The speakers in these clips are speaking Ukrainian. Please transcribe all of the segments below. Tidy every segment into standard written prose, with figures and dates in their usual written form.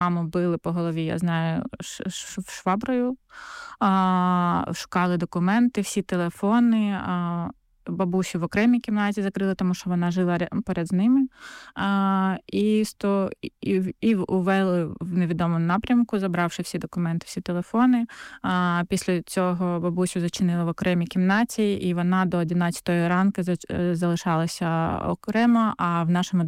Маму били по голові, я знаю, шваброю, шукали документи, всі телефони, бабусю в окремій кімнаті закрили, тому що вона жила поряд з ними. І увели в невідомому напрямку, забравши всі документи, всі телефони. Після цього бабусю зачинили в окремій кімнаті, і вона до 11-ї ранку залишалася окремо, а в нашому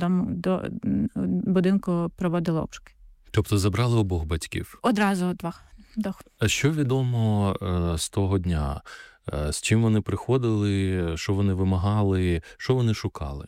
будинку проводили обшуки. Тобто забрали обох батьків? Одразу двох. А що відомо з того дня? З чим вони приходили, що вони вимагали, що вони шукали?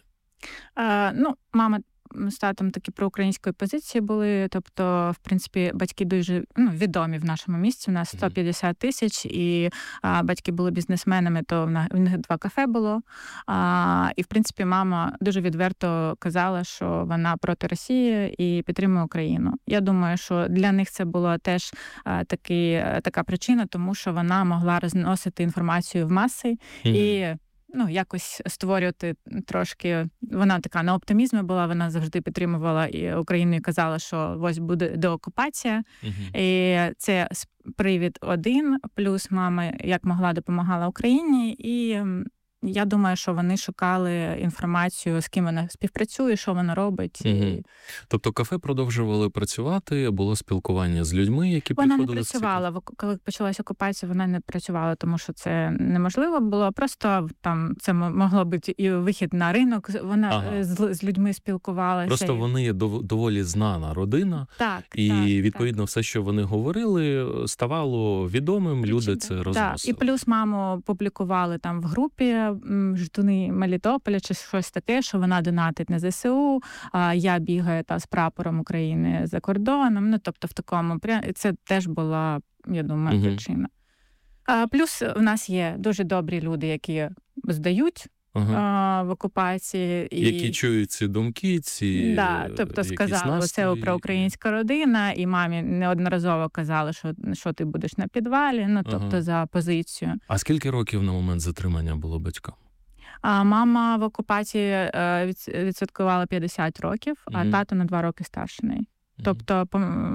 Мама з татом такі проукраїнської позиції були, тобто, в принципі, батьки дуже відомі в нашому місті, у нас 150 тисяч, і батьки були бізнесменами, то в них 2 кафе було. І, в принципі, мама дуже відверто казала, що вона проти Росії і підтримує Україну. Я думаю, що для них це була теж така причина, тому що вона могла розносити інформацію в маси і якось створювати трошки... Вона така на оптимізмі була, вона завжди підтримувала Україну і казала, що ось буде деокупація. І це привід один, плюс мама як могла допомагала Україні, і я думаю, що вони шукали інформацію, з ким вона співпрацює, що вона робить. Тобто кафе продовжували працювати, було спілкування з людьми, які приходили? Вона не працювала. Коли почалася окупація, вона не працювала, тому що це неможливо було. Просто там це могло бути і вихід на ринок, вона з людьми спілкувалася. Просто вони доволі знана родина, відповідно, все, що вони говорили, ставало відомим, люди це розносили. І плюс маму публікували там в групі «Ждуни Мелітополя» чи щось таке, що вона донатить на ЗСУ, я бігаю з прапором України за кордоном. Тобто в такому, це теж була, я думаю, причина. Плюс у нас є дуже добрі люди, які здають в окупації. Які чують ці думки, тобто сказали, це проукраїнська родина, і мамі неодноразово казали, що ти будеш на підвалі, тобто за позицію. А скільки років на момент затримання було батькам? Мама в окупації відсвяткувала 50 років, а тато на 2 роки старший неї. Тобто,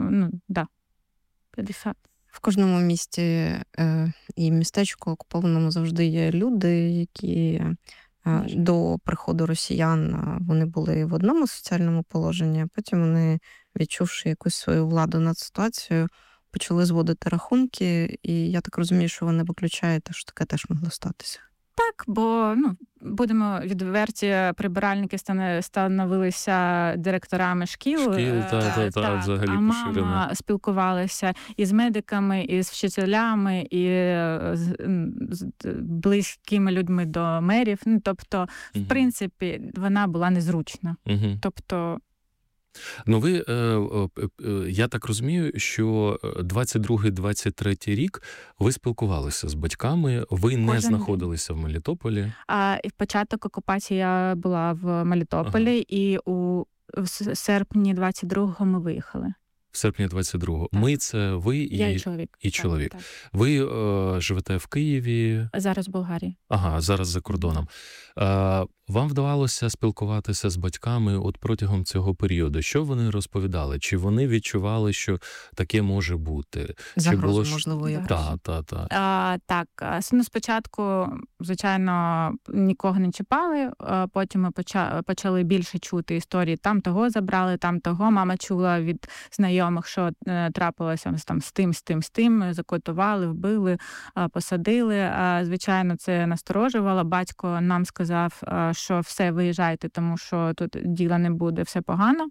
50. В кожному місті і містечку окупованому завжди є люди, які до приходу росіян вони були в одному соціальному положенні, а потім вони, відчувши якусь свою владу над ситуацією, почали зводити рахунки, і я так розумію, що ви не виключаєте, що таке теж могло статися. Так, бо, будемо відверті, прибиральники становилися директорами шкіл. Взагалі а мама спілкувалася і з медиками, і з вчителями, і з близькими людьми до мерів. Тобто, в принципі, вона була незручна. Тобто... Ви, я так розумію, що 22-23 рік ви спілкувалися з батьками, ви не знаходилися в Мелітополі. І в початок окупації я була в Мелітополі, і в серпні 22-го ми виїхали. В серпні 22-го. Ми – це ви і чоловік. Так. Ви живете в Києві? Зараз в Болгарії. Зараз за кордоном. Вам вдавалося спілкуватися з батьками протягом цього періоду? Що вони розповідали? Чи вони відчували, що таке може бути? Загрозу, можливо, якось? Так. Спочатку, звичайно, нікого не чіпали, потім ми почали більше чути історії. Там того забрали, там того. Мама чула від знайомих, що трапилося там з тим, закотували, вбили, посадили. Звичайно, це насторожувало. Батько нам сказав, що все, виїжджайте, тому що тут діла не буде, все погано.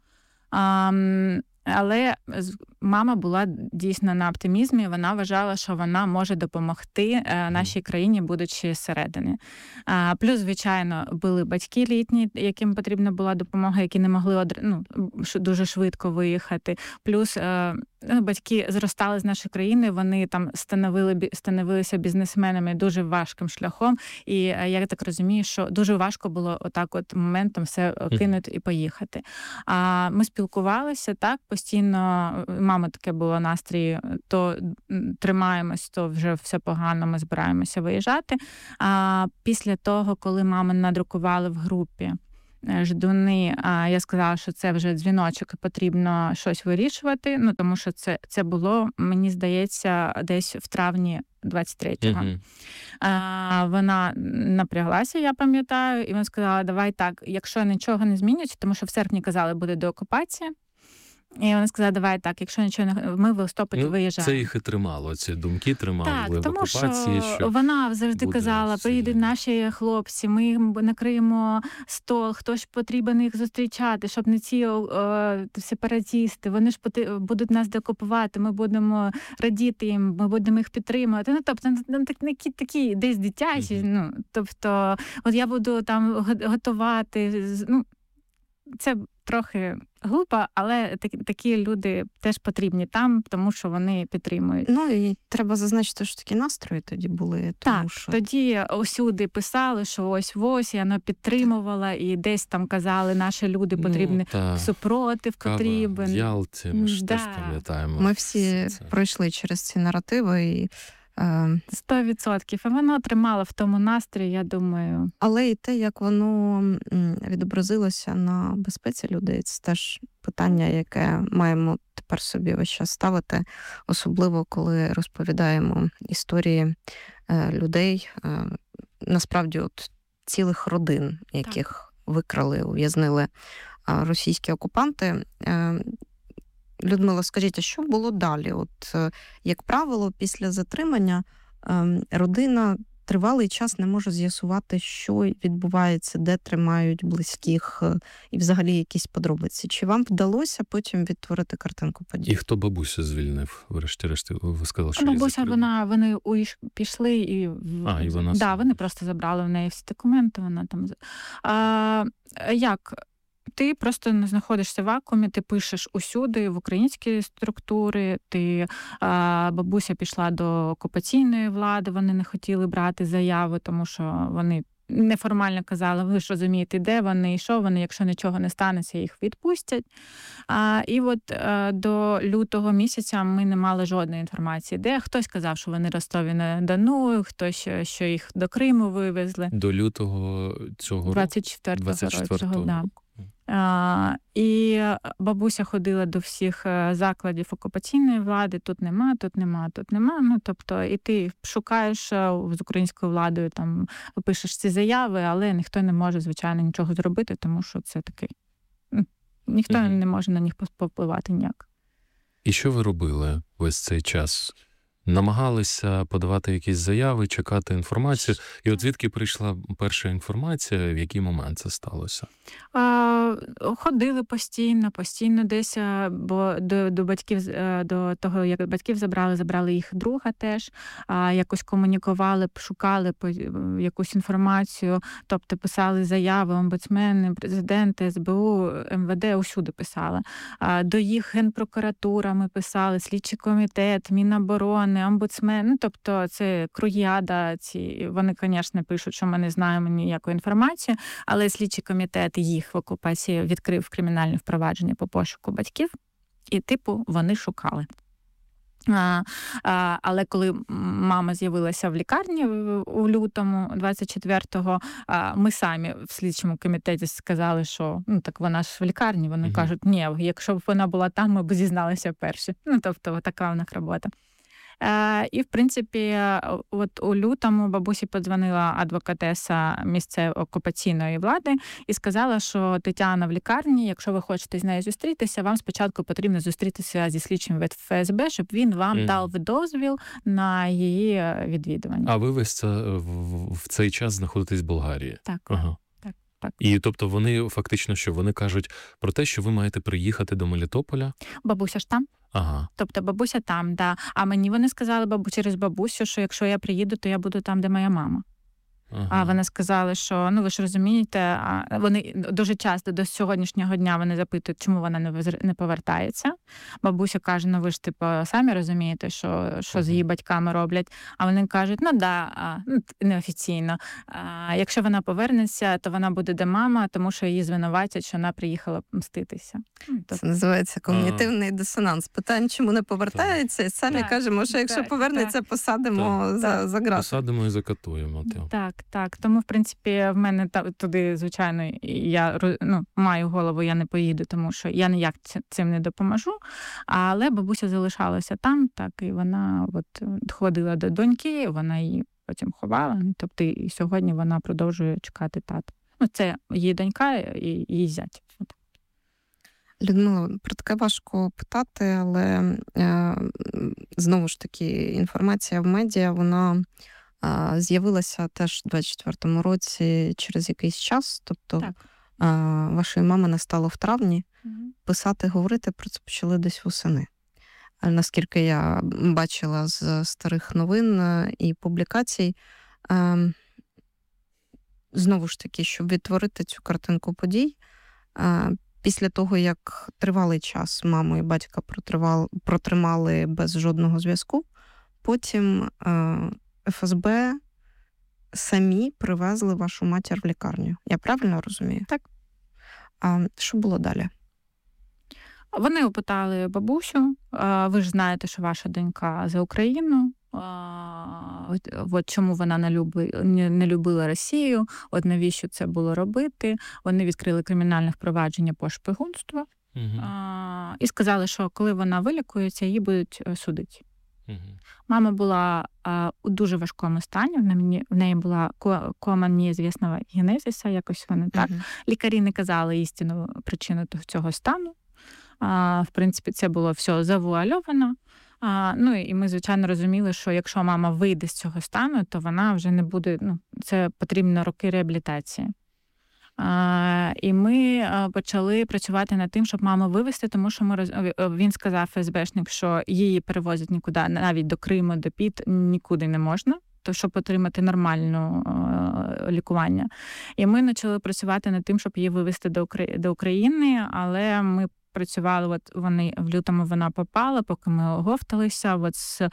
Але мама була дійсно на оптимізмі, вона вважала, що вона може допомогти нашій країні, будучи зсередини. Плюс, звичайно, були батьки літні, яким потрібна була допомога, які не могли дуже швидко виїхати. Плюс батьки зростали з нашої країни, вони там становилися бізнесменами дуже важким шляхом. І я так розумію, що дуже важко було моментом все кинути і поїхати. Ми спілкувалися, так, постійно мама таке було настрій, то тримаємось, то вже все погано, ми збираємося виїжджати. Після того, коли маму надрукували в групі, ждуни, я сказала, що це вже дзвіночок і потрібно щось вирішувати, ну, тому що це було, мені здається, десь в травні 23-го. Вона напряглася, я пам'ятаю, і вона сказала, давай так, якщо нічого не змінюється, тому що в серпні казали, буде деокупація, і вона сказала, давай так, якщо нічого не... Ми в листопаді виїжджаємо. Це їх і тримало, ці думки тримали так, в тому окупації, що вона завжди казала, приїдуть наші хлопці, ми їм накриємо стол, хтось потрібен їх зустрічати, щоб не ці сепаратісти, вони ж будуть нас деокупувати, ми будемо радіти їм, ми будемо їх підтримувати. Ну, тобто, такі десь дитячі, ну, тобто, от я буду там готувати, ну, це трохи глупо, але такі люди теж потрібні там, тому що вони підтримують. Ну і треба зазначити, що такі настрої тоді були. Тому так, що... тоді усюди писали, що ось, і вона підтримувала, і десь там казали, наші люди потрібні, супротив потрібен. В Ялті, ми ж теж пам'ятаємо. Ми всі пройшли через ці наративи і 100%. І воно тримало в тому настрої, я думаю. Але і те, як воно відобразилося на безпеці людей, це теж питання, яке маємо тепер собі весь час ставити, особливо коли розповідаємо історії людей, насправді от цілих родин, яких викрали, ув'язнили російські окупанти. Людмила, скажіть, а що було далі? От, як правило, після затримання родина тривалий час не може з'ясувати, що відбувається, де тримають близьких і взагалі якісь подробиці. Чи вам вдалося потім відтворити картинку подій? І хто бабусю звільнив, врешті-решт? Ви сказали, що бабуся, вони пішли і вона... Да, вони просто забрали в неї всі документи, вона там... Як? Ти просто не знаходишся в вакуумі, ти пишеш усюди, в українські структури, бабуся пішла до окупаційної влади, вони не хотіли брати заяви, тому що вони неформально казали, ви ж розумієте, де вони і що вони, якщо нічого не станеться, їх відпустять. І от до лютого місяця ми не мали жодної інформації, де. Хтось казав, що вони Ростові-на-Дону, хтось, що їх до Криму вивезли. До лютого цього 24-го року. Да. І бабуся ходила до всіх закладів окупаційної влади, тут нема. Ну, тобто, і ти шукаєш з українською владою, там, пишеш ці заяви, але ніхто не може, звичайно, нічого зробити, тому що це такий... Ніхто не може на них повпливати ніяк. І що ви робили весь цей час? Намагалися подавати якісь заяви, чекати інформацію. І от звідки прийшла перша інформація, в який момент це сталося? Ходили постійно десь, бо до батьків, до того, як батьків забрали їх друга теж, якось комунікували, шукали якусь інформацію, тобто писали заяви, омбудсмени, президенти, СБУ, МВД, усюди писали. До їх Генпрокуратура ми писали, слідчий комітет, Міноборони, омбудсмен, ну, тобто це кругіада, вони, звісно, пишуть, що ми не знаємо ніякої інформації, але слідчий комітет їх в окупації відкрив кримінальне впровадження по пошуку батьків, і, вони шукали. Але коли мама з'явилася в лікарні у лютому 24-го, ми самі в слідчому комітеті сказали, що так вона ж в лікарні. Вони кажуть, ні, якщо б вона була там, ми б зізналися перші. Ну, тобто, така в них робота. І, в принципі, от у лютому бабусі подзвонила адвокатеса місцевої окупаційної влади і сказала, що Тетяна в лікарні, якщо ви хочете з нею зустрітися, вам спочатку потрібно зустрітися зі слідчим від ФСБ, щоб він вам дав дозвіл на її відвідування. А ви весь в цей час знаходитесь в Болгарії? Так. Ага. Так. І, тобто, вони фактично, що вони кажуть про те, що ви маєте приїхати до Мелітополя? Бабуся ж там. Ага. Тобто бабуся там, да. А мені вони сказали через бабусю, що якщо я приїду, то я буду там, де моя мама. Ага. А вони сказали, що, ви ж розумієте, вони дуже часто до сьогоднішнього дня вони запитують, чому вона не повертається. Бабуся каже, ви ж, самі розумієте, що з її батьками роблять. А вони кажуть, неофіційно. Якщо вона повернеться, то вона буде де мама, тому що її звинуватять, що вона приїхала мститися. Це називається когнітивний дисонанс. Питаємо, чому не повертається, і самі кажемо, що якщо повернеться, посадимо за ґрату. Посадимо і закатуємо. Так. Так. Тому, в принципі, в мене туди, звичайно, я маю голову, я не поїду, тому що я ніяк цим не допоможу. Але бабуся залишалася там, так, і вона ходила до доньки, вона її потім ховала. Тобто і сьогодні вона продовжує чекати тата. Це її донька і її зять. Людмила, про таке важко питати, але знову ж таки інформація в медіа, вона з'явилася теж у 24-му році через якийсь час. Тобто вашої мами не стало в травні. Писати, говорити про це почали десь восени. Наскільки я бачила з старих новин і публікацій, знову ж таки, щоб відтворити цю картинку подій, після того, як тривалий час маму і батька протримали без жодного зв'язку, потім ФСБ самі привезли вашу матір в лікарню. Я правильно розумію? Так. А що було далі? Вони опитали бабусю, ви ж знаєте, що ваша донька за Україну, чому вона не любила Росію, навіщо це було робити. Вони відкрили кримінальне впровадження по шпигунству і сказали, що коли вона вилікується, її будуть судити. Мама була у дуже важкому стані, в неї була кома неізвісного генезиса, якось вони так. Лікарі не казали істинну причину цього стану. В принципі, це було все завуальовано. І ми, звичайно, розуміли, що якщо мама вийде з цього стану, то вона вже не буде, це потрібно роки реабілітації. І ми почали працювати над тим, щоб маму вивезти, тому що він сказав ФСБшник, що її перевозять нікуди, навіть до Криму, до ПІТ, нікуди не можна, то щоб отримати нормальне лікування. І ми почали працювати над тим, щоб її вивезти до України, але ми працювали, в лютому вона попала, поки ми оговталися,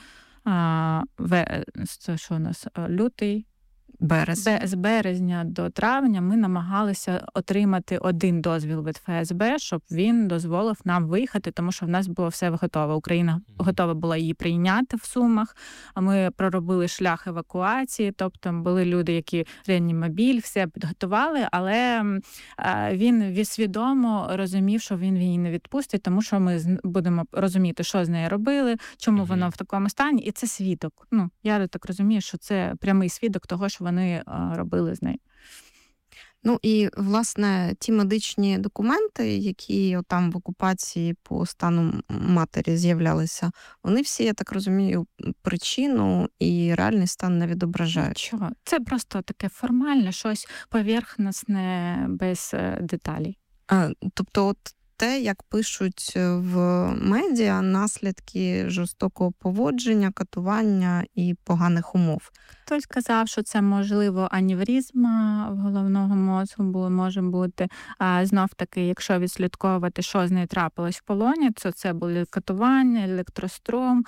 що у нас, лютий, з березня до травня ми намагалися отримати один дозвіл від ФСБ, щоб він дозволив нам виїхати, тому що в нас було все готове. Україна готова була її прийняти в Сумах, а ми проробили шлях евакуації, тобто були люди, які реанімобіль, все підготували, але він свідомо розумів, що він її не відпустить, тому що ми будемо розуміти, що з нею робили, чому вона в такому стані, і це свідок. Я так розумію, що це прямий свідок того, що вони робили з нею. І, власне, ті медичні документи, які там в окупації по стану матері з'являлися, вони всі, я так розумію, причину і реальний стан не відображають. Чого? Це просто таке формальне, щось поверхностне, без деталей. Тобто, те, як пишуть в медіа, наслідки жорстокого поводження, катування і поганих умов. Хтось казав, що це, можливо, аневризма в головного мозку може бути. Знов таки, якщо відслідковувати, що з нею трапилось в полоні, то це були катування, електрострум,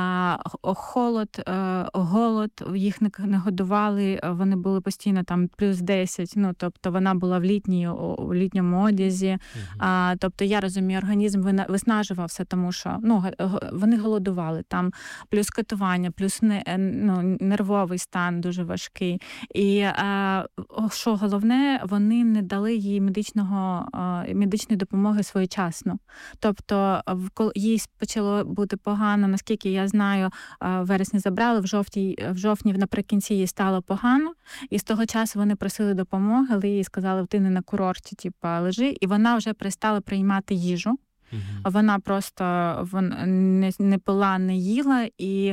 холод, голод, їх не годували, вони були постійно там плюс 10, тобто вона була в літньому одязі. Тобто я розумію, організм виснажувався, тому що вони голодували, там плюс катування, плюс нервовий стан дуже важкий. І що головне, вони не дали їй медичної допомоги своєчасно. Тобто їй почало бути погано, наскільки я знаю, в вересні забрали, в жовтні наприкінці їй стало погано, і з того часу вони просили допомоги, але їй сказали, ти не на курорті, лежи, і вона вже перестала приймати їжу. Вона просто не пила, не їла, і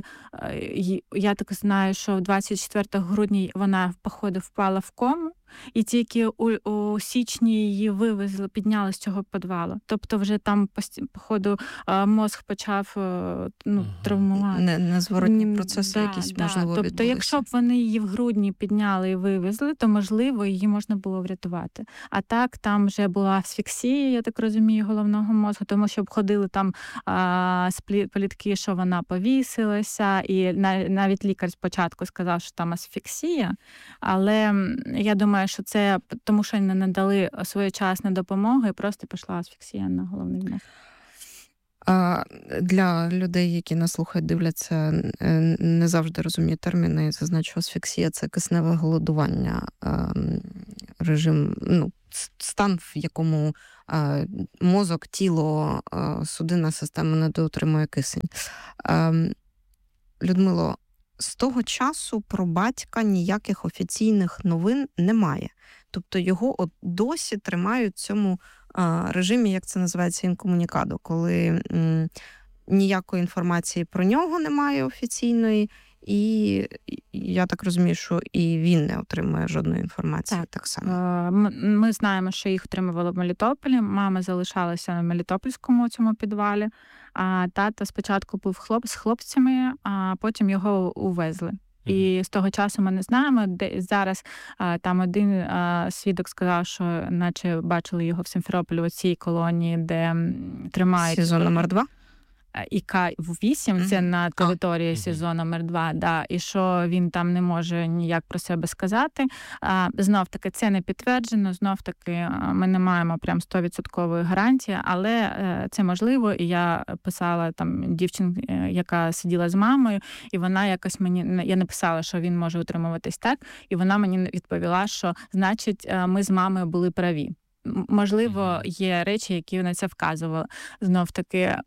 я так знаю, що 24 грудня вона, походу, впала в кому, і тільки у січні її вивезли, підняли з цього підвалу. Тобто вже там, походу, мозг почав травмувати. Незворотні процеси якісь, можливо, відбулися. Тобто, якщо б вони її в грудні підняли і вивезли, то, можливо, її можна було врятувати. А так, там вже була асфіксія, я так розумію, головного мозку, тому що обходили там плітки, що вона повісилася, і навіть лікар спочатку сказав, що там асфіксія, але я думаю, що це тому, що не надали своєчасну допомогу і просто пішла асфіксія на головний мозок. Для людей, які нас слухають, дивляться, не завжди розуміють терміни. Зазначу, асфіксія – це кисневе голодування, режим, стан, в якому мозок, тіло, судинна система недоотримує кисень. Людмило, з того часу про батька ніяких офіційних новин немає. Тобто його досі тримають в цьому режимі, як це називається, інкомунікадо, коли ніякої інформації про нього немає офіційної, і я так розумію, що і він не отримує жодної інформації так само. Ми знаємо, що їх отримували в Мелітополі. Мама залишалася на Мелітопольському цьому підвалі, а тата спочатку був з хлопцями, а потім його увезли. І з того часу ми не знаємо, де зараз там один свідок сказав, що наче бачили його в Сімферополі, у цій колонії, де тримають... СІЗО номер 2? ІК-8, це на території СІЗО номер 2, да, і що він там не може ніяк про себе сказати. Знов-таки це не підтверджено, знов-таки ми не маємо прям 100% гарантії, але це можливо, і я писала там дівчинку, яка сиділа з мамою, і вона якось я написала, що він може утримуватись так, і вона мені відповіла, що значить ми з мамою були праві. Можливо, є речі, які на це вказували. Знов-таки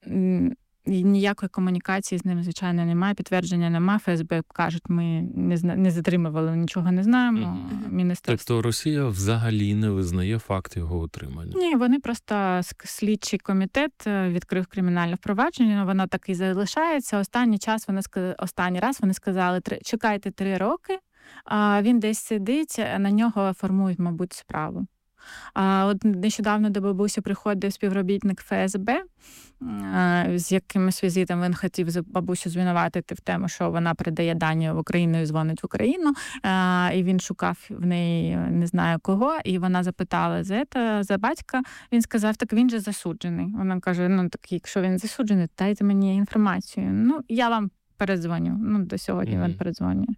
ніякої комунікації з ним, звичайно, немає, підтвердження немає. ФСБ кажуть, ми не затримували, нічого не знаємо. Міністерство. Тобто Росія взагалі не визнає факт його утримання? Ні, вони просто, слідчий комітет відкрив кримінальне впровадження, воно так і залишається. Останній раз вони сказали, чекайте 3 роки, він десь сидить, на нього формують, мабуть, справу. От нещодавно до бабусі приходив співробітник ФСБ, з якимось візитом він хотів бабусю звинуватити в тому, що вона передає дані в Україну і дзвонить в Україну, і він шукав в неї не знаю кого, і вона запитала за батька, він сказав, так він же засуджений. Вона каже, так якщо він засуджений, дайте мені інформацію. Я вам передзвоню. До сьогодні він передзвонює.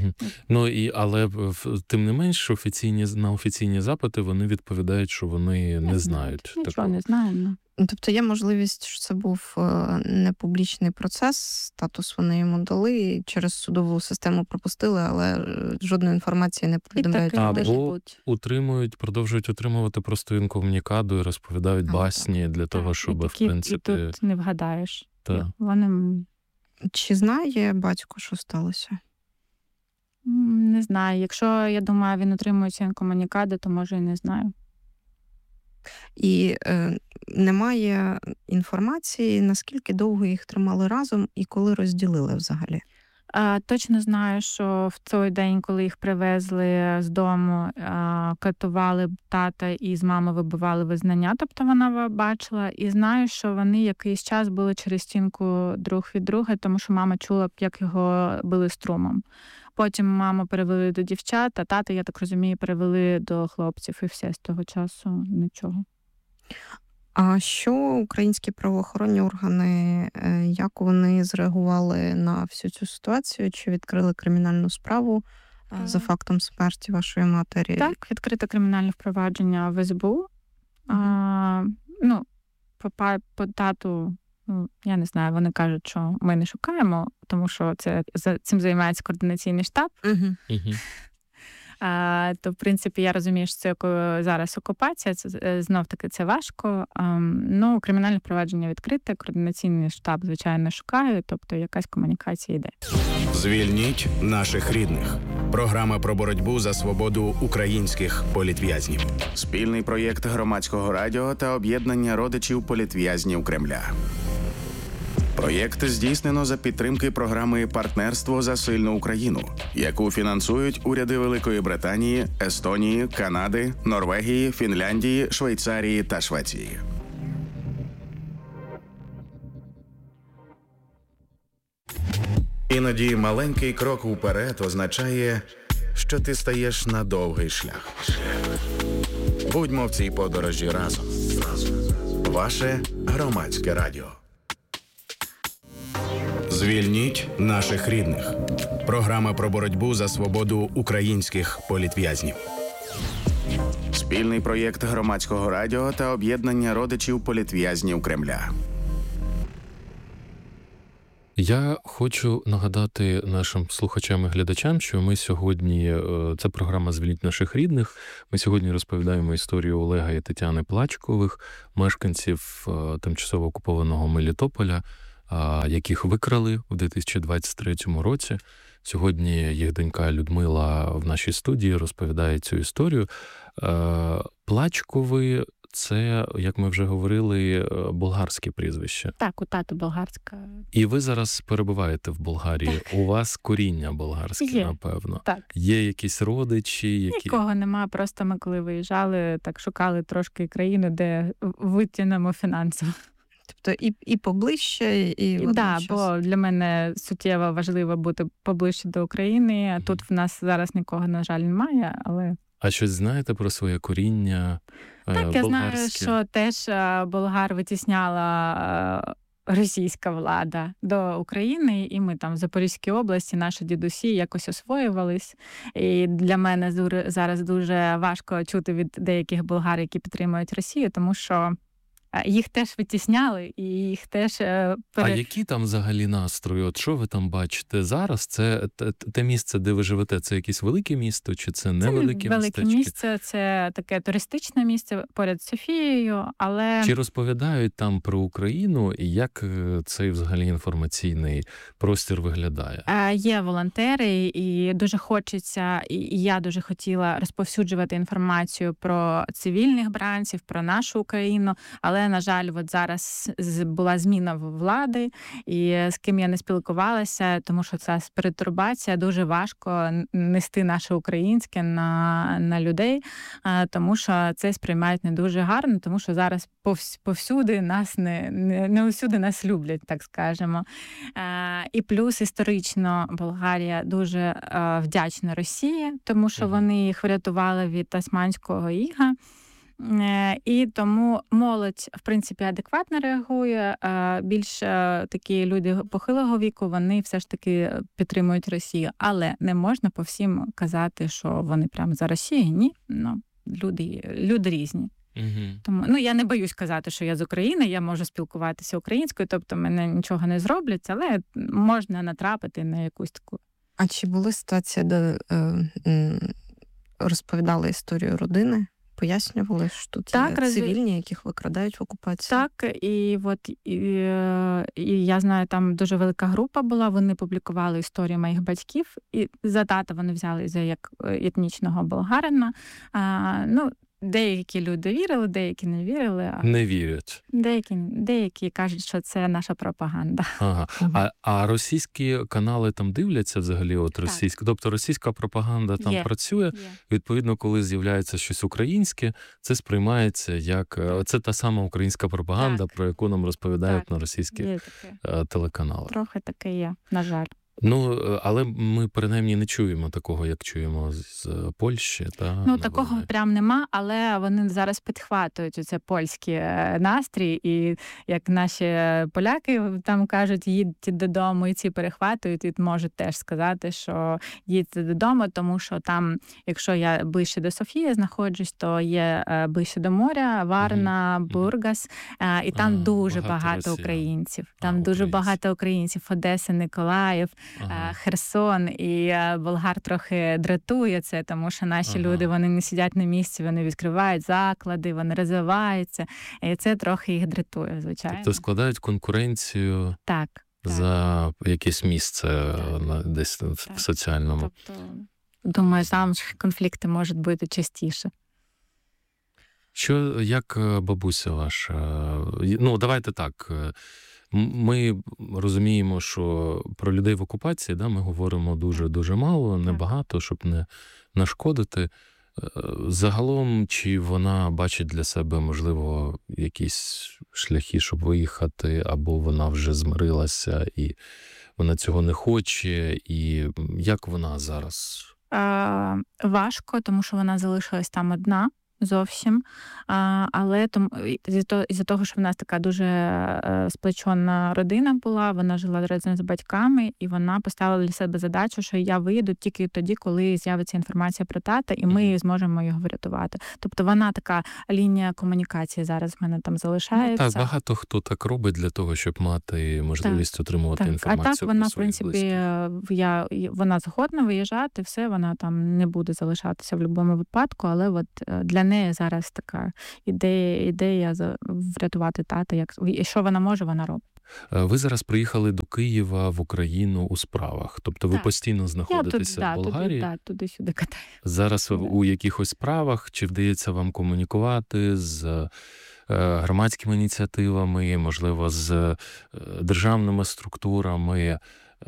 Але тим не менш, на офіційні запити вони відповідають, що вони не знають. Нічого не знаємо. Тобто є можливість, що це був не публічний процес, статус вони йому дали, і через судову систему пропустили, але жодної інформації не повідомляють. Або продовжують утримувати просто інкомунікаду і розповідають басні для того, щоб, в принципі... І тут не вгадаєш. Так. Чи знає батько, що сталося? Не знаю. Якщо, я думаю, він утримується інкомунікади, то, може, і не знаю. І немає інформації, наскільки довго їх тримали разом і коли розділили взагалі? Точно знаю, що в той день, коли їх привезли з дому, катували тата і з мамою вибивали визнання, тобто вона бачила. І знаю, що вони якийсь час були через стінку друг від друга, тому що мама чула, як його били струмом. Потім маму перевели до дівчат, а тата, я так розумію, перевели до хлопців. І все, з того часу нічого. А що українські правоохоронні органи, як вони зреагували на всю цю ситуацію? Чи відкрили кримінальну справу за фактом смерті вашої матері? Так, відкрите кримінальне впровадження в СБУ. По тату, я не знаю, вони кажуть, що ми не шукаємо, тому що цим займається координаційний штаб. То, в принципі, я розумію, що це зараз окупація, це знов-таки це важко. Кримінальне провадження відкрите, координаційний штаб, звичайно, шукає, тобто якась комунікація йде. Звільніть наших рідних. Програма про боротьбу за свободу українських політв'язнів. Спільний проєкт Громадського радіо та об'єднання родичів політв'язнів Кремля. Проєкт здійснено за підтримки програми «Партнерство за сильну Україну», яку фінансують уряди Великої Британії, Естонії, Канади, Норвегії, Фінляндії, Швейцарії та Швеції. Іноді маленький крок уперед означає, що ти стаєш на довгий шлях. Будьмо в цій подорожі разом. Ваше Громадське радіо. Звільніть наших рідних. Програма про боротьбу за свободу українських політв'язнів. Спільний проєкт Громадського радіо та об'єднання родичів політв'язнів Кремля. Я хочу нагадати нашим слухачам і глядачам, що ми сьогодні, це програма «Звільніть наших рідних». Ми сьогодні розповідаємо історію Олега і Тетяни Плачкових, мешканців тимчасово окупованого Мелітополя, яких викрали у 2023 році. Сьогодні їх донька Людмила в нашій студії розповідає цю історію. Плачкови – це, як ми вже говорили, болгарське прізвище. Так, у тата болгарська. І ви зараз перебуваєте в Болгарії. Так. У вас коріння болгарське, напевно. Так. Є якісь родичі, які... Нікого нема, просто ми коли виїжджали, так шукали трошки країну, де витягнемо фінансово. Тобто і поближче, і так, бо для мене суттєво важливо бути поближче до України. Тут в нас зараз нікого, на жаль, немає, але... А щось знаєте про своє коріння болгарське? Так, я знаю, що теж болгар витісняла російська влада до України, і ми там в Запорізькій області, наші дідусі якось освоювались. І для мене зараз дуже важко чути від деяких болгар, які підтримують Росію, тому що їх теж витісняли, і їх теж... А які там взагалі настрої? От що ви там бачите зараз? Це те місце, де ви живете, це якесь велике місто, чи це невелике містечко? Велике місце, це таке туристичне місце поряд з Софією, але... Чи розповідають там про Україну, і як цей взагалі інформаційний простір виглядає? Є волонтери, і дуже хочеться, і я дуже хотіла розповсюджувати інформацію про цивільних бранців, про нашу Україну, але, на жаль, от зараз була зміна влади, і з ким я не спілкувалася, тому що ця перетурбація, дуже важко нести наше українське на людей, тому що це сприймають не дуже гарно, тому що зараз повсюди нас не усюди нас люблять, так скажемо. І плюс історично Болгарія дуже вдячна Росії, тому що вони їх врятували від османського іга. І тому молодь, в принципі, адекватно реагує. Більш такі люди похилого віку, вони все ж таки підтримують Росію. Але не можна по всім казати, що вони прямо за Росію. Ні, люди різні. Тому я не боюсь казати, що я з України, я можу спілкуватися українською, тобто мене нічого не зроблять, але можна натрапити на якусь таку. А чи були ситуації, де розповідали історію родини? Пояснювали, що тут є цивільні, яких викрадають в окупації? Так, і я знаю, там дуже велика група була, вони публікували історію моїх батьків, і за тата вони взяли за як етнічного болгарина. Деякі люди вірили, деякі не вірили. Не вірять. Деякі кажуть, що це наша пропаганда. Ага. А російські канали там дивляться взагалі? Тобто російська пропаганда там працює. Відповідно, коли з'являється щось українське, це сприймається як... Це та сама українська пропаганда, про яку нам розповідають на російських телеканалах. Трохи таке є, на жаль. Але ми, принаймні, не чуємо такого, як чуємо з Польщі. Такого прям нема, але вони зараз підхватують оце польський настрій, і як наші поляки там кажуть, їдьте додому, і ці перехватують, і можуть теж сказати, що їдьте додому, тому що там, якщо я ближче до Софії знаходжусь, то є ближче до моря, Варна, Бургас, і там дуже багато українців. Там дуже багато українців, Одеса, Миколаїв, Херсон, і болгар трохи дратує це, тому що наші люди, вони не сидять на місці, вони відкривають заклади, вони розвиваються, і це трохи їх дратує, звичайно. Тобто складають конкуренцію за якесь місце десь в соціальному. Тобто, думаю, там конфлікти можуть бути частіше. Як бабуся ваша? Давайте так. Ми розуміємо, що про людей в окупації ми говоримо дуже-дуже мало, небагато, щоб не нашкодити. Загалом, чи вона бачить для себе, можливо, якісь шляхи, щоб виїхати, або вона вже змирилася і вона цього не хоче, і як вона зараз? Важко, тому що вона залишилась там одна. зовсім. Але із-за того, що в нас така дуже сплечена родина була, вона жила разом з батьками, і вона поставила для себе задачу, що я виїду тільки тоді, коли з'явиться інформація про тата, і ми зможемо його врятувати. Тобто вона така лінія комунікації зараз в мене там залишається. Так, багато хто так робить для того, щоб мати можливість отримувати інформацію. А так вона, про в принципі, вона згодна виїжджати, все, вона там не буде залишатися в будь-якому випадку, але от для неї зараз така ідея врятувати тата, і що вона може, вона робить. Ви зараз приїхали до Києва в Україну у справах, тобто ви постійно знаходитеся в Болгарії? Туди-сюди катаю. Зараз у якихось справах, чи вдається вам комунікувати з громадськими ініціативами, можливо, з державними структурами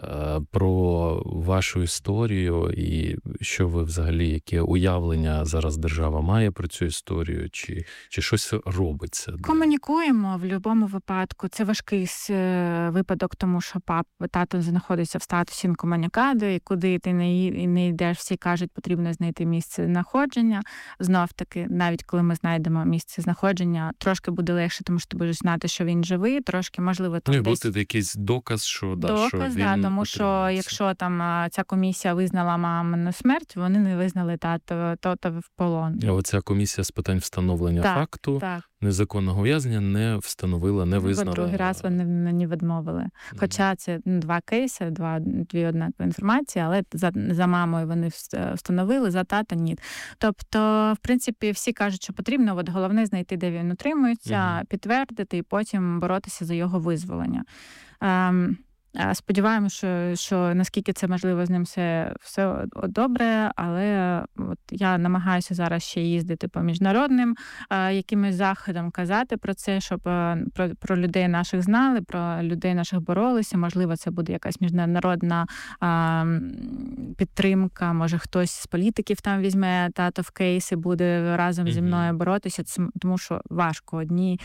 про вашу історію і що ви взагалі, яке уявлення зараз держава має про цю історію, чи щось робиться? Комунікуємо в будь-якому випадку. Це важкий випадок, тому що тато знаходиться в статусі інкомунікаду, і куди ти не йдеш, всі кажуть, потрібно знайти місце знаходження. Знов-таки, навіть коли ми знайдемо місце знаходження, трошки буде легше, тому що ти будеш знати, що він живий, трошки, можливо, там десь... буде якийсь доказ, що він... тому що якщо там ця комісія визнала мамину смерть, вони не визнали тата в полон. А оця комісія з питань встановлення факту незаконного ув'язнення не встановила, не визнала. Другий раз вони мені відмовили. Хоча це 2 кейси, дві однакові інформації, але за мамою вони встановили, за тата ні. Тобто, в принципі, всі кажуть, що потрібно, от головне знайти, де він утримується, підтвердити і потім боротися за його визволення. Сподіваємося, що наскільки це можливо, з ним все добре, але от я намагаюся зараз ще їздити по міжнародним якимось заходам, казати про це, щоб про людей наших знали, про людей наших боролися. Можливо, це буде якась міжнародна підтримка, може хтось з політиків там візьме тато в кейс і буде разом зі мною боротися, тому що важко одні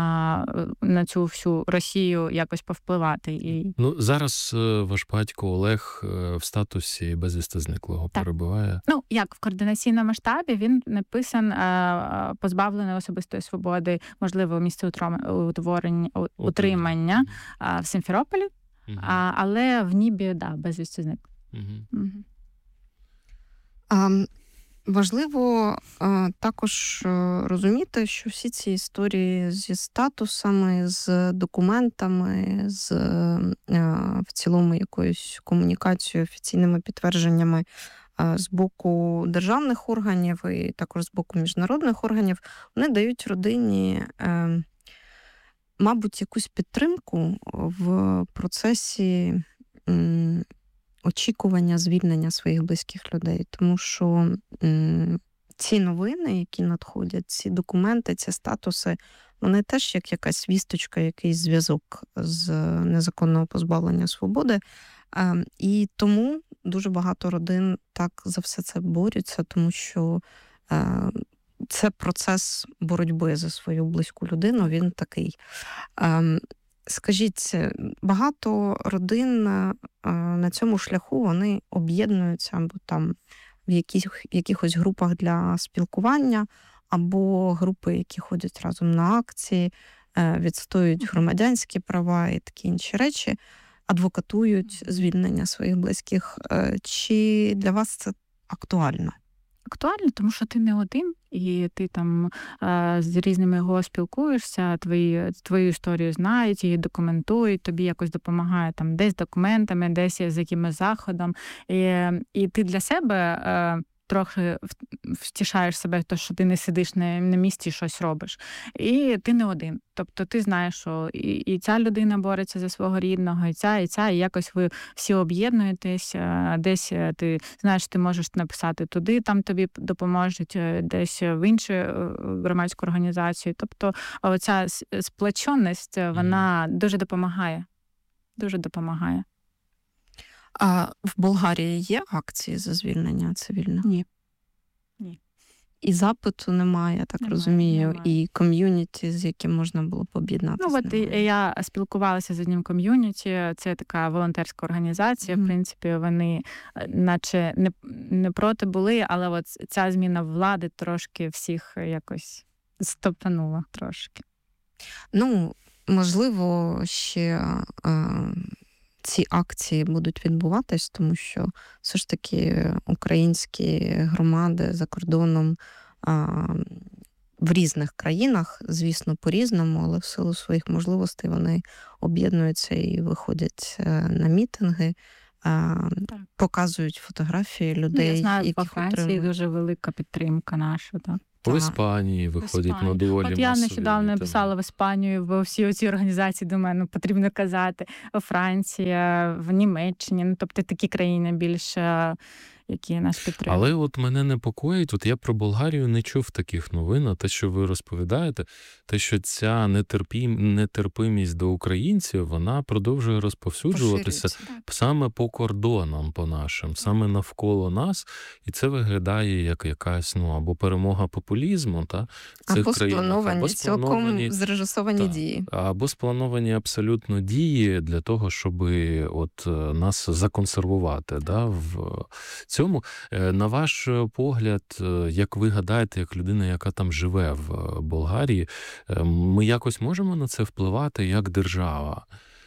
на цю всю Росію якось повпливати. Зараз ваш батько Олег в статусі безвісти зниклого перебуває? Як в координаційному штабі він написан позбавлений особистої свободи, можливо, місце утримання в Сімферополі, але в Нібі, безвісти зниклий. Важливо також розуміти, що всі ці історії зі статусами, з документами, з в цілому якоюсь комунікацією, офіційними підтвердженнями з боку державних органів і також з боку міжнародних органів, вони дають родині, мабуть, якусь підтримку в процесі очікування звільнення своїх близьких людей. Тому що ці новини, які надходять, ці документи, ці статуси, вони теж як якась вісточка, якийсь зв'язок з незаконного позбавлення свободи. І тому дуже багато родин так за все це борються, тому що це процес боротьби за свою близьку людину, він такий. Скажіть, багато родин на цьому шляху вони об'єднуються або там в якихось групах для спілкування, або групи, які ходять разом на акції, відстоюють громадянські права і такі інші речі, адвокатують звільнення своїх близьких. Чи для вас це актуально? Актуально, тому що ти не один, і ти там з різними його спілкуєшся, твою історію знають, її документують, тобі якось допомагає там десь документами, десь з якимось заходом. І ти для себе трохи втішаєш себе, то, що ти не сидиш на місці і щось робиш. І ти не один. Тобто ти знаєш, що і ця людина бореться за свого рідного, і ця, і якось ви всі об'єднуєтесь, десь ти знаєш, ти можеш написати туди, там тобі допоможуть, десь в іншу громадську організацію. Тобто оця сплоченість, вона дуже допомагає. Дуже допомагає. А в Болгарії є акції за звільнення цивільних? Ні. і запиту немає, я так розумію, і ком'юніті, з яким можна було б об'єднатися. Ну, от я спілкувалася з одним ком'юніті, це така волонтерська організація, в принципі, вони наче не проти були, але от ця зміна влади трошки всіх якось стопанула трошки. Ну, можливо, ще ці акції будуть відбуватись, тому що все ж таки українські громади за кордоном в різних країнах, звісно, по-різному, але в силу своїх можливостей вони об'єднуються і виходять на мітинги, показують фотографії людей, я знаю, яких по Франції дуже велика підтримка наша, так. В Іспанії виходять на доволі масові. От я нещодавно написала в Іспанію, бо всі оці організації, думаю, потрібно казати. Франція, в Німеччині, тобто такі країни більше, які нас підтримують. Але от мене непокоїть, от я про Болгарію не чув таких новин, а те, що ви розповідаєте, те, що ця нетерпимість до українців, вона продовжує розповсюджуватися саме по кордонам по нашим, саме навколо нас, і це виглядає як якась, або перемога популізму, або сплановані, цілком зрежисовані дії. Або сплановані абсолютно дії для того, щоб от нас законсервувати, в цьому. На ваш погляд, як ви гадаєте, як людина, яка там живе в Болгарії, ми якось можемо на це впливати як держава?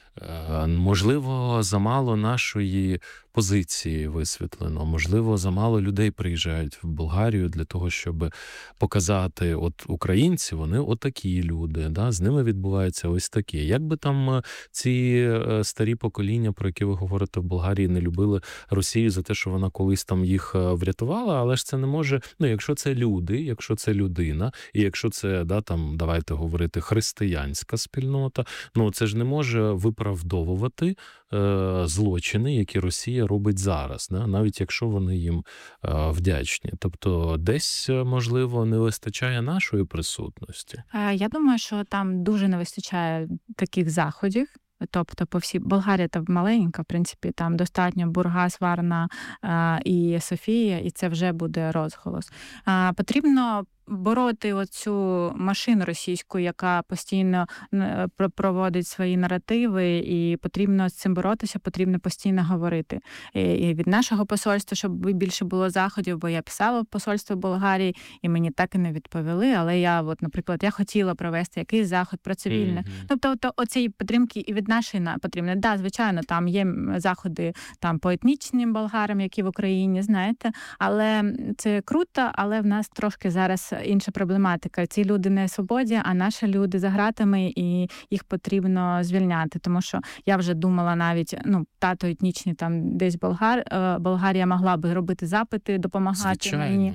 Можливо, замало нашої позиції висвітлено, можливо, замало людей приїжджають в Болгарію для того, щоб показати, от українці, вони отакі люди, з ними відбувається ось таке. Як би там ці старі покоління, про які ви говорите в Болгарії, не любили Росію за те, що вона колись там їх врятувала, але ж це не може, якщо це люди, якщо це людина, і якщо це, давайте говорити, християнська спільнота, це ж не може виправдовувати злочини, які Росія робить зараз, навіть якщо вони їм вдячні. Тобто десь, можливо, не вистачає нашої присутності. Я думаю, що там дуже не вистачає таких заходів. Тобто по всій Болгарія та маленька, в принципі, там достатньо Бургас, Варна і Софія, і це вже буде розголос. Потрібно бороти оцю машину російську, яка постійно проводить свої наративи, і потрібно з цим боротися, потрібно постійно говорити. І від нашого посольства, щоб більше було заходів, бо я писала в посольство Болгарії, і мені так і не відповіли, але я, наприклад, я хотіла провести якийсь заход про цивільне. Тобто оцієї підтримки і від нашої потрібно. Да, звичайно, там є заходи по етнічним болгарам, які в Україні, знаєте, але це круто, але в нас трошки зараз інша проблематика. Ці люди не в свободі, а наші люди за ґратами, і їх потрібно звільняти. Тому що я вже думала навіть, тато етнічний там десь Болгарія могла би робити запити, допомагати мені.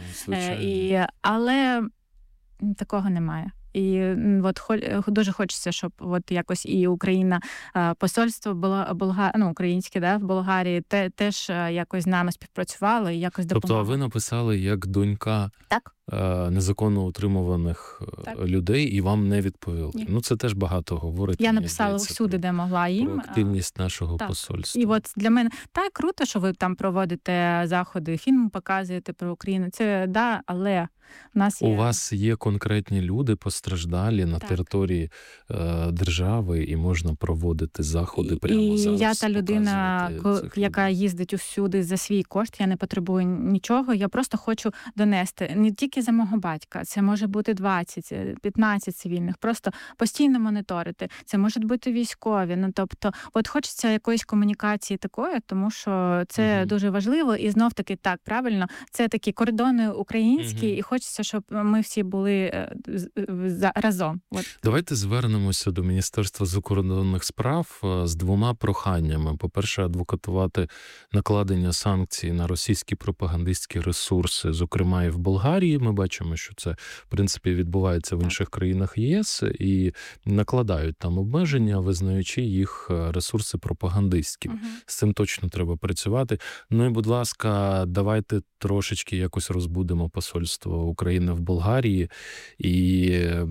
Але такого немає. І дуже хочеться, щоб якось і Україна, посольство українське, в Болгарії теж якось з нами співпрацювало і якось допомагало. Тобто ви написали як донька незаконно утримуваних людей, і вам не відповіли. Ні. Це теж багато говорить. Я написала всюди, де могла їм. Про активність нашого посольства. І от для мене так круто, що ви там проводите заходи, фільми показуєте про Україну. Це але у вас є конкретні люди постраждалі на території держави, і можна проводити заходи прямо зараз. І я та людина, яка їздить усюди за свій кошт, я не потребую нічого, я просто хочу донести. Не тільки за мого батька, це може бути 20, 15 цивільних, просто постійно моніторити. Це можуть бути військові. Тобто, хочеться якоїсь комунікації такої, тому що це дуже важливо. І знов-таки, так, правильно, це такі кордони українські, і хочеться, щоб ми всі були разом. Давайте звернемося до Міністерства закордонних справ з двома проханнями. По-перше, адвокатувати накладення санкцій на російські пропагандистські ресурси, зокрема і в Болгарії. Ми бачимо, що це, в принципі, відбувається в інших країнах ЄС, і накладають там обмеження, визнаючи їх ресурси пропагандистськими. З цим точно треба працювати. І, будь ласка, давайте трошечки якось розбудемо посольство України в Болгарії і,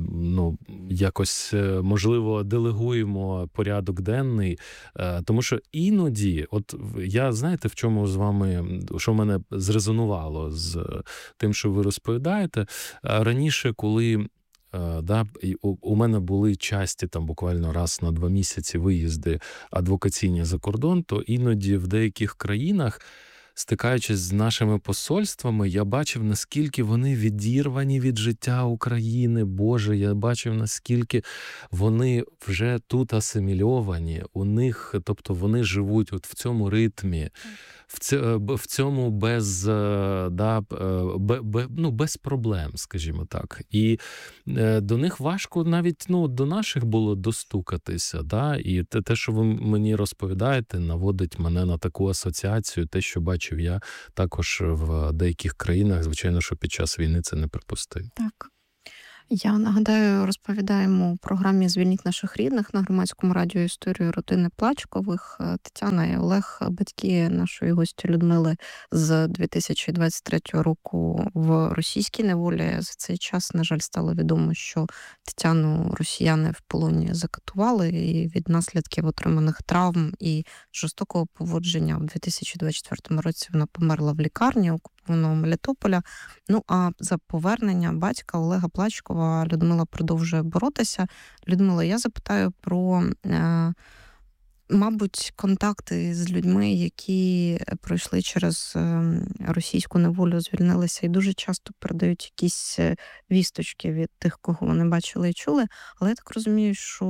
якось, можливо, делегуємо порядок денний, тому що іноді, я, знаєте, в чому з вами, що мене зрезонувало з тим, що ви розповідаєте, розповідаєте. Раніше, коли у мене були часті, там буквально раз на 2 місяці виїзди адвокаційні за кордон, то іноді в деяких країнах, стикаючись з нашими посольствами, я бачив, наскільки вони відірвані від життя України. Боже, я бачив, наскільки вони вже тут асимільовані. У них, тобто вони живуть от в цьому ритмі, в цьому без проблем, скажімо так. І до них важко навіть до наших було достукатися. Да? І те, що ви мені розповідаєте, наводить мене на таку асоціацію, те, що бачив я також в деяких країнах. Звичайно, що під час війни це неприпустимо. Так. Я нагадаю, розповідаємо у програмі «Звільніть наших рідних» на Громадському радіо історію родини Плачкових. Тетяна і Олег, батьки нашої гості Людмили, з 2023 року в російській неволі. За цей час, на жаль, стало відомо, що Тетяну росіяни в полоні закатували, і від наслідків отриманих травм і жорстокого поводження в 2024 році вона померла в лікарні окупованого Мелітополя. Ну, а за повернення батька Олега Плачкова Людмила продовжує боротися. Людмила, я запитаю про, мабуть, контакти з людьми, які пройшли через російську неволю, звільнилися і дуже часто передають якісь вісточки від тих, кого вони бачили і чули. Але я так розумію, що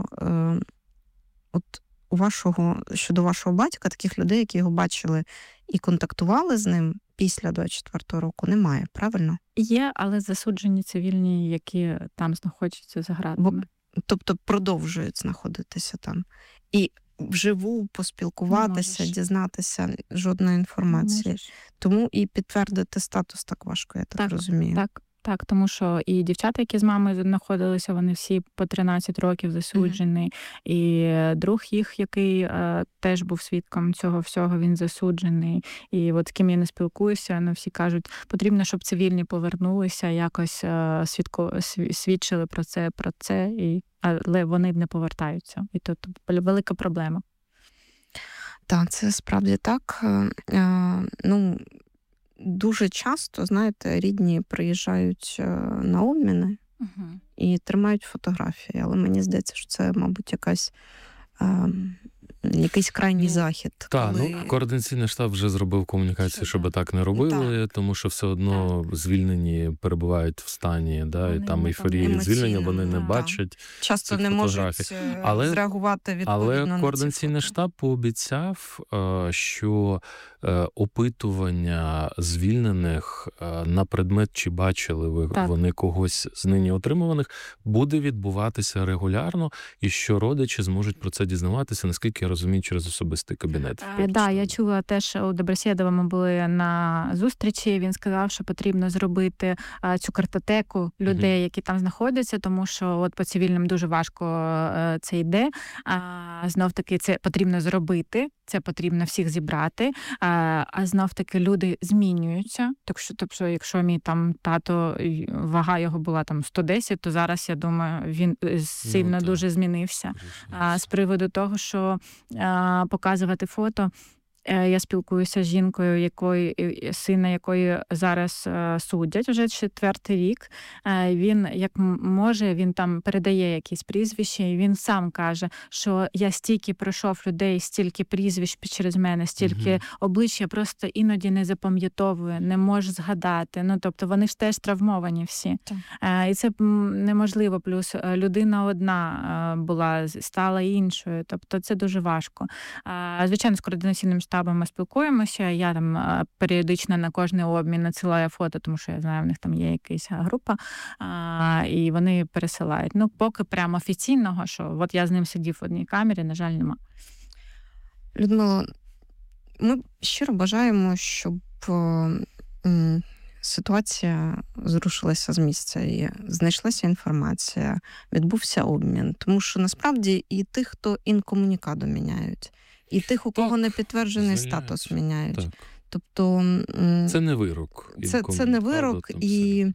щодо вашого батька, таких людей, які його бачили і контактували з ним після 24-го року, немає, правильно? Є, але засуджені цивільні, які там знаходяться за ґратами. Тобто продовжують знаходитися там. І вживу поспілкуватися, дізнатися жодної інформації. Тому і підтвердити статус так важко, я так розумію. Так, тому що і дівчата, які з мамою знаходилися, вони всі по 13 років засуджені. І друг їх, який теж був свідком цього всього, він засуджений. І от з ким я не спілкуюся, всі кажуть, потрібно, щоб цивільні повернулися, якось свідчили про це, але вони не повертаються. І тут велика проблема. Так, це справді так. Дуже часто, знаєте, рідні приїжджають на обміни і тримають фотографії, але мені здається, що це, мабуть, якийсь крайній захід. Так, координаційний штаб вже зробив комунікацію, щоб так не робили, тому що все одно звільнені перебувають в стані, і там ейфорії звільнення, вони не бачать. Часто не можуть зреагувати відповідно на ці Але координаційний штаб пообіцяв, що опитування звільнених на предмет, чи бачили вони когось з нині отримуваних, буде відбуватися регулярно, і що родичі зможуть про це дізнаватися, наскільки я розумію, через особистий кабінет. Так, я чула теж, у Добросєдова ми були на зустрічі, він сказав, що потрібно зробити цю картотеку людей, які там знаходяться, тому що от по цивільним дуже важко це йде. Знов-таки це потрібно зробити, це потрібно всіх зібрати, а знов-таки люди змінюються. Тобто, якщо мій там тато, вага його була там 110, то зараз, я думаю, він сильно дуже змінився. З приводу того, що показувати фото, я спілкуюся з жінкою, сина якої зараз судять вже 4-й рік. Він, як може, він там передає якісь прізвища, і він сам каже, що я стільки пройшов людей, стільки прізвищ через мене, стільки облич, я просто іноді не запам'ятовую, не можу згадати. Тобто вони ж теж травмовані всі. І це неможливо. Плюс людина одна була, стала іншою. Тобто це дуже важко. Звичайно, з координаційним штабом ми спілкуємося, я там періодично на кожний обмін надсилаю фото, тому що я знаю, в них там є якась група, і вони пересилають. Поки прямо офіційного, що от я з ним сидів в одній камері, на жаль, нема. Людмило, ми щиро бажаємо, щоб ситуація зрушилася з місця, і знайшлася інформація, відбувся обмін. Тому що насправді і тих, хто інкомунікадо міняють, і тих, у кого не підтверджений статус, міняють. Так. Тобто це не вирок. Це не вирок, і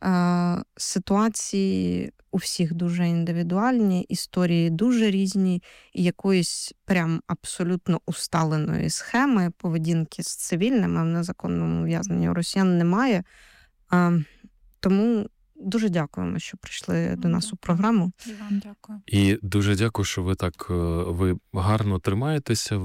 ситуації у всіх дуже індивідуальні, історії дуже різні, і якоїсь прям абсолютно усталеної схеми поведінки з цивільними в незаконному ув'язненні у росіян немає. Тому дуже дякуємо, що прийшли до нас у програму. І вам дякую. І дуже дякую, що ви гарно тримаєтеся,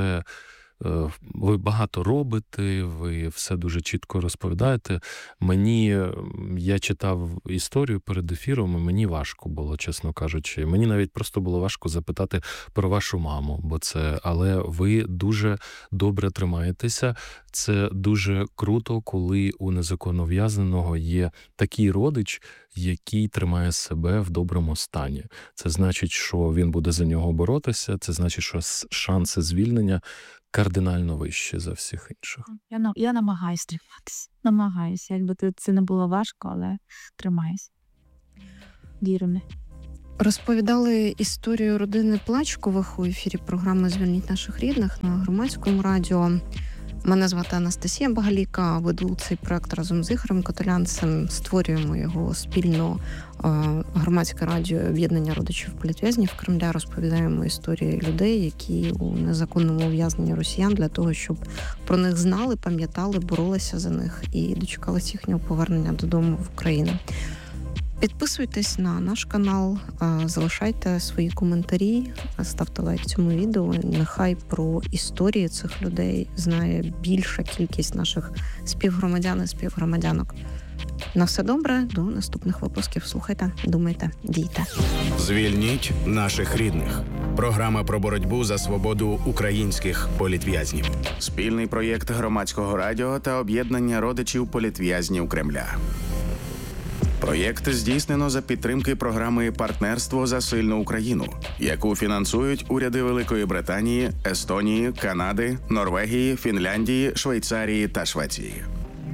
ви багато робите, ви все дуже чітко розповідаєте. Я читав історію перед ефіром, і мені важко було, чесно кажучи. Мені навіть просто було важко запитати про вашу маму, але ви дуже добре тримаєтеся. Це дуже круто, коли у незаконно ув'язненого є такий родич, який тримає себе в доброму стані. Це значить, що він буде за нього боротися, це значить, що шанси звільнення кардинально вищі за всіх інших. Я намагаюся триматися. Намагаюся. Якби це не було важко, але тримаюся. Вірю в не. Розповідали історію родини Плачкових у ефірі програми «Звільніть наших рідних» на Громадському радіо. Мене звати Анастасія Багаліка, веду цей проект разом з Ігорем Котелянцем, створюємо його спільно. Громадське радіо «Об'єднання родичів політв'язнів Кремля», розповідаємо історії людей, які у незаконному ув'язненні росіян, для того, щоб про них знали, пам'ятали, боролися за них і дочекалися їхнього повернення додому в Україну. Підписуйтесь на наш канал, залишайте свої коментарі, ставте лайк цьому відео. Нехай про історії цих людей знає більша кількість наших співгромадян і співгромадянок. На все добре, до наступних випусків. Слухайте, думайте, дійте. Звільніть наших рідних. Програма про боротьбу за свободу українських політв'язнів. Спільний проєкт Громадського радіо та об'єднання родичів політв'язнів Кремля. Проєкт здійснено за підтримки програми «Партнерство за сильну Україну», яку фінансують уряди Великої Британії, Естонії, Канади, Норвегії, Фінляндії, Швейцарії та Швеції.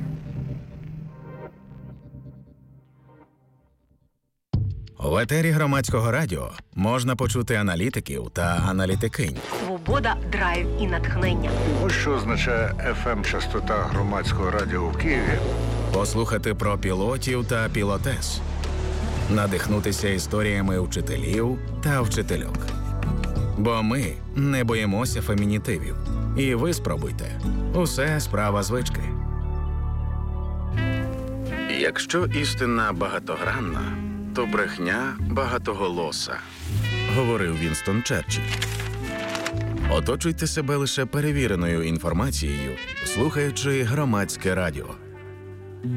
В етері Громадського радіо можна почути аналітиків та аналітикинь. Свобода, драйв і натхнення. Ось що означає FM-частота Громадського радіо в Києві. Послухати про пілотів та пілотес. Надихнутися історіями вчителів та вчительок. Бо ми не боїмося фемінітивів. І ви спробуйте. Усе справа звички. Якщо істина багатогранна, то брехня багатоголоса, говорив Вінстон Черчилль. Оточуйте себе лише перевіреною інформацією, слухаючи Громадське радіо.